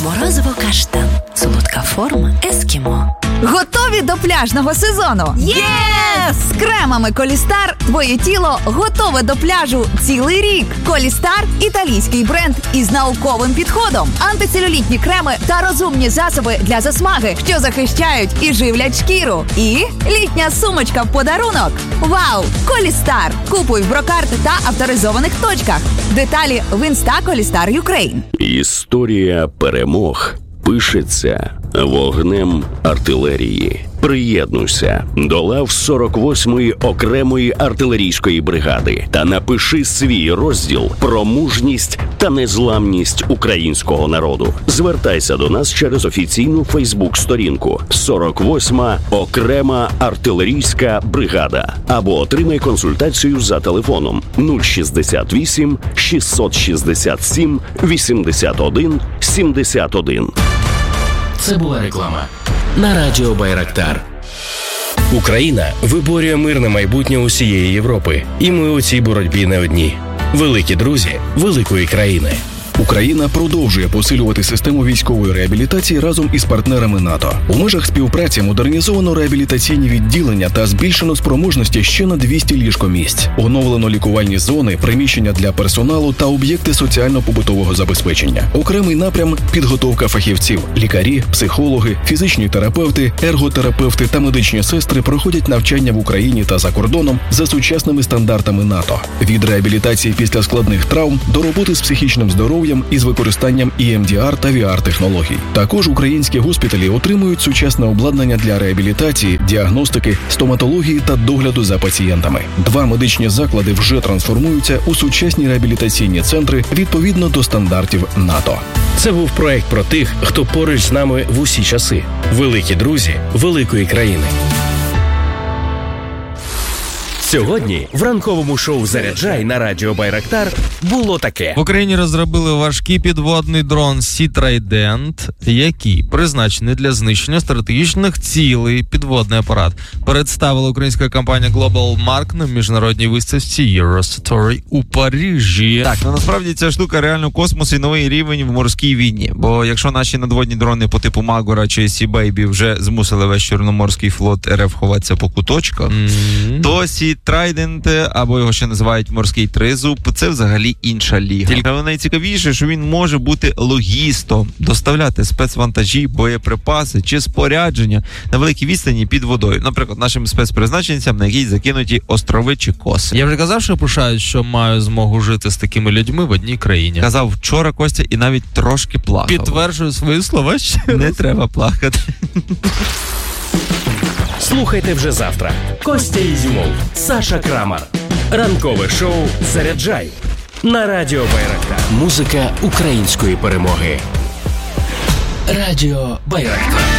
Морозиво каштан. Солодка форма ескімо. Готові до пляжного сезону? Єс! З кремами Колістар твоє тіло готове до пляжу цілий рік. Колістар – італійський бренд із науковим підходом. Антицелюлітні креми та розумні засоби для засмаги, що захищають і живлять шкіру. І літня сумочка в подарунок. Вау! Колістар! Купуй в Брокарт та авторизованих точках. Деталі в Інста Колістар Юкрейн. Історія перемог пишеться вогнем артилерії. Приєднуйся до лав 48-ї окремої артилерійської бригади та напиши свій розділ про мужність та незламність українського народу. Звертайся до нас через офіційну Фейсбук-сторінку 48-ма окрема артилерійська бригада або отримай консультацію за телефоном 068 667 81 71. Це була реклама на радіо Байрактар. Україна виборює мирне майбутнє усієї Європи. І ми у цій боротьбі не одні. Великі друзі великої країни. Україна продовжує посилювати систему військової реабілітації разом із партнерами НАТО. У межах співпраці модернізовано реабілітаційні відділення та збільшено спроможності ще на 200 ліжкомісць. Оновлено лікувальні зони, приміщення для персоналу та об'єкти соціально-побутового забезпечення. Окремий напрям – підготовка фахівців. Лікарі, психологи, фізичні терапевти, ерготерапевти та медичні сестри проходять навчання в Україні та за кордоном за сучасними стандартами НАТО. Від реабілітації після складних травм до роботи з психічним здоров'ям із використанням EMDR та VR-технологій. Також українські госпіталі отримують сучасне обладнання для реабілітації, діагностики, стоматології та догляду за пацієнтами. 2 медичні заклади вже трансформуються у сучасні реабілітаційні центри відповідно до стандартів НАТО. Це був проект про тих, хто поруч з нами в усі часи. Великі друзі великої країни. Сьогодні в ранковому шоу «Заряджай» на радіо Байрактар було таке. В Україні розробили важкий підводний дрон Sea Trident, який призначений для знищення стратегічних цілей. Підводний апарат представила українська компанія Global Mark на міжнародній виставці Eurostory у Парижі. Так, насправді ця штука реально космос і новий рівень в морській війні. Бо якщо наші надводні дрони по типу Магора чи Sea Baby вже змусили весь Чорноморський флот РФ ховатися по куточках, то Sea Trident, або його ще називають морський тризуб, це взагалі інша ліга. Тільки найцікавіше, що він може бути логістом, доставляти спецвантажі, боєприпаси чи спорядження на великій відстані під водою. Наприклад, нашим спецпризначенцям, на якій закинуті острови чи коси. Я вже казав, що пишаюсь, що маю змогу жити з такими людьми в одній країні. Казав вчора, Костя, і навіть трошки плакав. Підтверджую свої слова ще не треба плакати. Слухайте вже завтра. Костя Ізюмов, Саша Крамар. Ранкове шоу «Заряджай» на радіо Байрактар. Музика української перемоги. Радіо Байрактар.